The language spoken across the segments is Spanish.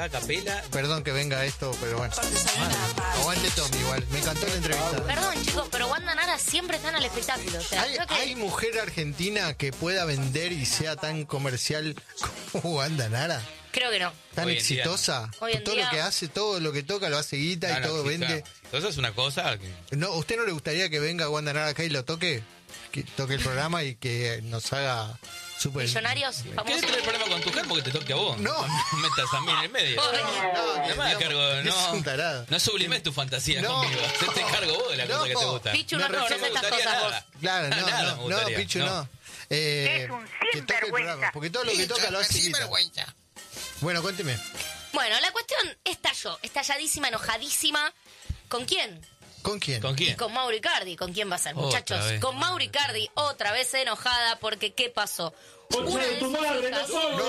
acá a capela. Perdón que venga esto, pero bueno. Aguante Tommy igual. Me encantó la entrevista. Perdón, chicos, pero Wanda Nara siempre está en el espectáculo. O sea, creo que... ¿Hay mujer argentina que pueda vender y sea tan comercial como Wanda Nara? Creo que no. ¿Tan Hoy en día exitosa? no. Hoy en Todo día- lo que hace, todo lo que toca, lo hace guita y todo vende. Eso es una cosa que... No, ¿usted no le gustaría que venga Wanda Nara acá y lo toque? Que toque el programa y que nos haga súper... Millonarios, ¿Querés famosos. tener problema con tu mujer porque te toque a vos? No. Metas a mí en el medio. Ay, No me hagas cargo, es no. un tarado. No sublimes tu fantasía No. conmigo. Te cargo vos de la cosa que te gusta. Pichu, Me no refiero- conoces estas gustaría cosas nada. vos. Claro, Nada me no, gustaría, Pichu, no. no. Es un que toque el programa, porque todo lo que toca lo hace guita. Bueno, cuénteme. Bueno, la cuestión estalló, estalladísima, enojadísima. ¿Con quién? ¿Con quién? ¿Con Y quién? con Mauro Icardi. ¿Con quién va a ser, Otra muchachos? vez. Con Mauro Icardi, otra vez enojada, porque ¿qué pasó? Una de sus hijas,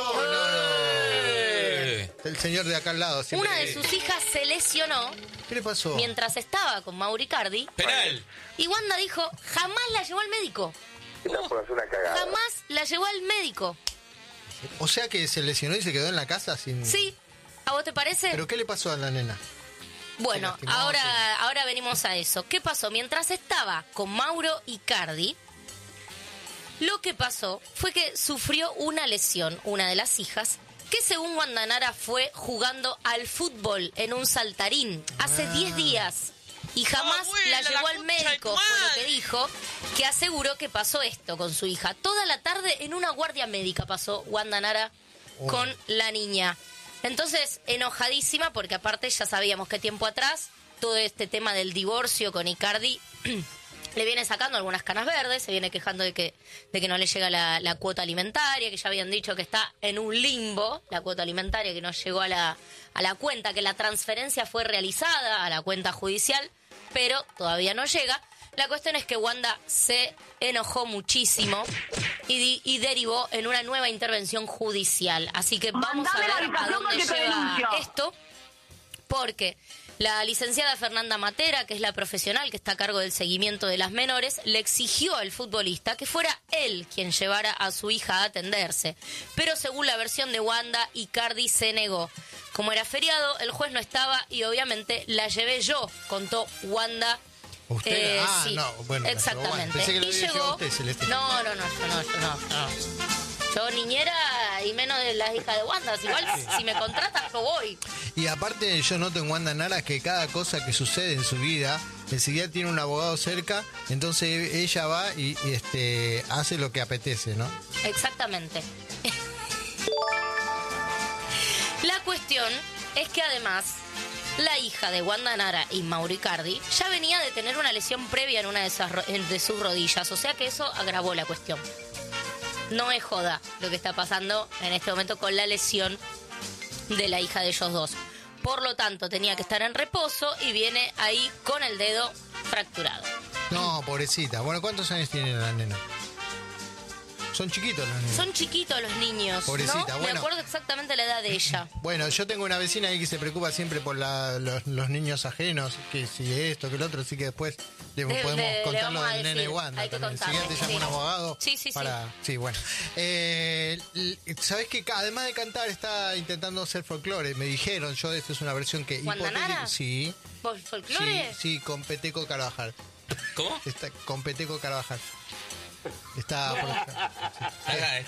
El señor de acá al lado siempre. una de sus hijas se lesionó ¿Qué le pasó? mientras estaba con Mauro Icardi. Penal. Y Wanda dijo, jamás la llevó al médico. Jamás la llevó al médico. O sea que se lesionó y se quedó en la casa sin... Sí, ¿a vos te parece? ¿Pero qué le pasó a la nena? Bueno, Se lastimó, ahora venimos a eso. ¿Qué pasó? Mientras estaba con Mauro Icardi, lo que pasó fue que sufrió una lesión, una de las hijas, que según Wanda Nara fue jugando al fútbol en un saltarín hace 10 días. Y jamás Abuela, la llevó la al concha de médico, tu fue lo madre. que dijo, que aseguró que pasó esto con su hija. Toda la tarde en una guardia médica pasó Wanda Nara con la niña. Entonces, enojadísima, porque aparte ya sabíamos que tiempo atrás todo este tema del divorcio con Icardi le viene sacando algunas canas verdes, se viene quejando de que no le llega la cuota alimentaria, que ya habían dicho que está en un limbo la cuota alimentaria, que no llegó a la cuenta, que la transferencia fue realizada a la cuenta judicial, pero todavía no llega. La cuestión es que Wanda se enojó muchísimo y derivó en una nueva intervención judicial. Así que vamos a Mandame la ver a habitación dónde porque te lleva denuncio. esto, porque la licenciada Fernanda Matera, que es la profesional que está a cargo del seguimiento de las menores, le exigió al futbolista que fuera él quien llevara a su hija a atenderse. Pero según la versión de Wanda, Icardi se negó. Como era feriado, el juez no estaba y obviamente la llevé yo, contó Wanda. ¿Usted? Sí, no, bueno. exactamente. Pensé que lo Y había llevado llegó... usted, Celeste. No. Yo niñera y menos de la hija de Wanda. Igual si me contratas yo voy. Y aparte yo noto en Wanda Nara que cada cosa que sucede en su vida, enseguida tiene un abogado cerca, entonces ella va y hace lo que apetece, ¿no? Exactamente. La cuestión es que además la hija de Wanda Nara y Mauro Icardi ya venía de tener una lesión previa en una de sus rodillas, o sea que eso agravó la cuestión. No es joda lo que está pasando en este momento con la lesión de la hija de ellos dos. Por lo tanto, tenía que estar en reposo y viene ahí con el dedo fracturado. No, pobrecita. Bueno, ¿cuántos años tiene la nena? Son chiquitos los niños. Son chiquitos los niños, Pobrecita, ¿no? Me bueno. acuerdo exactamente la edad de ella. Bueno, yo tengo una vecina ahí que se preocupa siempre por los niños ajenos, que si esto, que el otro, así que después le podemos le contar vamos lo a del nene decir, Wanda hay que también. Si contarle, ya te llama sí. un abogado Sí. para... Sí, bueno. ¿Sabés que además de cantar está intentando hacer folclore? Me dijeron, yo esto es una versión que... ¿Wanda Nara? Sí. ¿Por folclore? Sí, con Peteco Carvajal. ¿Cómo? Está con Peteco Carvajal. Está por acá. Acá,